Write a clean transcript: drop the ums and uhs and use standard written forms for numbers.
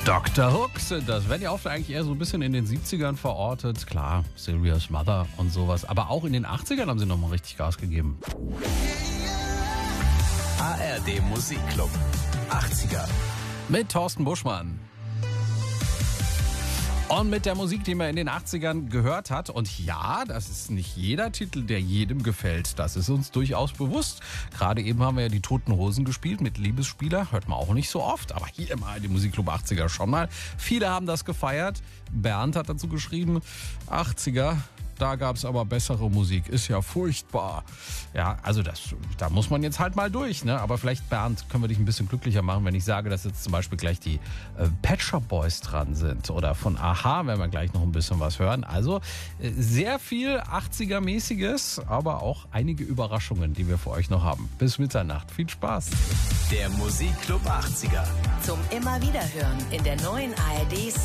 Dr. Hook sind das. Werden ja oft eigentlich eher so ein bisschen in den 70ern verortet. Klar, Serious Mother und sowas. Aber auch in den 80ern haben sie nochmal richtig Gas gegeben. ARD Musikclub 80er. Mit Thorsten Buschmann. Und mit der Musik, die man in den 80ern gehört hat. Und ja, das ist nicht jeder Titel, der jedem gefällt. Das ist uns durchaus bewusst. Gerade eben haben wir ja die Toten Hosen gespielt mit Liebesspieler. Hört man auch nicht so oft, aber hier mal die Musikclub 80er schon mal. Viele haben das gefeiert. Bernd hat dazu geschrieben, 80er. Da gab es aber bessere Musik. Ist ja furchtbar. Ja, also da muss man jetzt halt mal durch, ne? Aber vielleicht, Bernd, können wir dich ein bisschen glücklicher machen, wenn ich sage, dass jetzt zum Beispiel gleich die Pet Shop Boys dran sind. Oder von Aha werden wir gleich noch ein bisschen was hören. Also sehr viel 80er-mäßiges, aber auch einige Überraschungen, die wir für euch noch haben. Bis Mitternacht. Viel Spaß. Der Musikclub 80er. Zum immer wieder hören in der neuen ARD